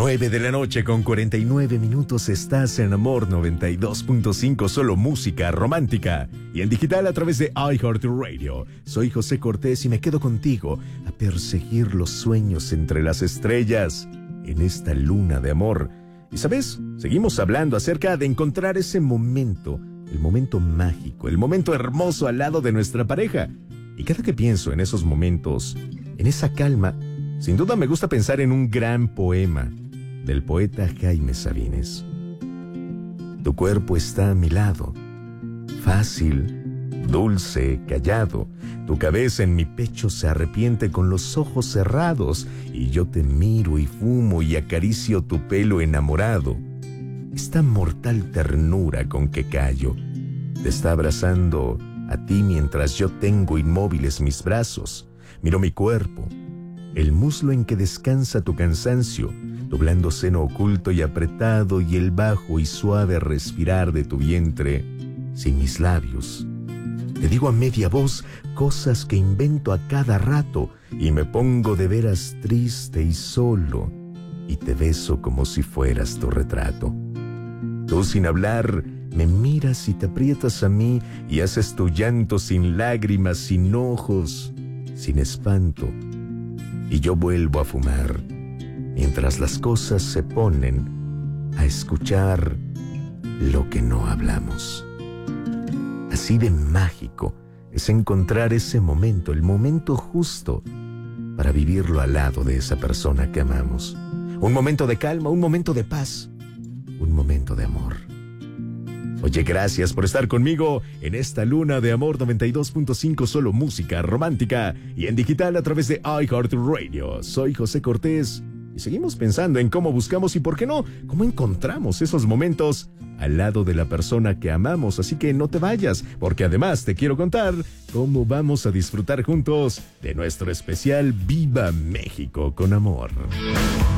9 de la noche con 49 minutos. Estás en Amor 92.5, solo música romántica. Y en digital a través de iHeartRadio. Soy José Cortés y me quedo contigo a perseguir los sueños entre las estrellas en esta luna de amor. Y ¿sabes? Seguimos hablando acerca de encontrar ese momento, el momento mágico, el momento hermoso al lado de nuestra pareja. Y cada que pienso en esos momentos, en esa calma, sin duda me gusta pensar en un gran poema del poeta Jaime Sabines. Tu cuerpo está a mi lado, fácil, dulce, callado. Tu cabeza en mi pecho se arrepiente con los ojos cerrados, y yo te miro y fumo y acaricio tu pelo enamorado. Esta mortal ternura con que callo te está abrazando a ti mientras yo tengo inmóviles mis brazos. Miro mi cuerpo, el muslo en que descansa tu cansancio, doblando seno oculto y apretado, y el bajo y suave respirar de tu vientre sin mis labios. Te digo a media voz cosas que invento a cada rato, y me pongo de veras triste y solo, y te beso como si fueras tu retrato. Tú sin hablar me miras y te aprietas a mí, y haces tu llanto sin lágrimas, sin ojos, sin espanto. Y yo vuelvo a fumar, mientras las cosas se ponen a escuchar lo que no hablamos. Así de mágico es encontrar ese momento, el momento justo para vivirlo al lado de esa persona que amamos. Un momento de calma, un momento de paz, un momento de amor. Oye, gracias por estar conmigo en esta luna de Amor 92.5, solo música romántica, y en digital a través de iHeartRadio. Soy José Cortés y seguimos pensando en cómo buscamos y, por qué no, cómo encontramos esos momentos al lado de la persona que amamos. Así que no te vayas, porque además te quiero contar cómo vamos a disfrutar juntos de nuestro especial Viva México con Amor.